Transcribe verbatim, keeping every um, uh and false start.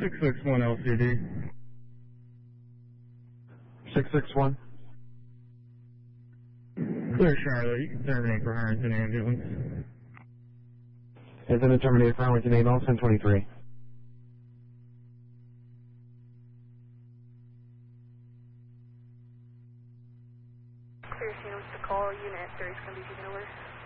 six six one L C D. six six one. Clear Charlotte, you can terminate for Harrington Ambulance. Is it terminated for Harrington Ambulance ten twenty-three? Clear scene with the call, unit thirty is going to be taken over.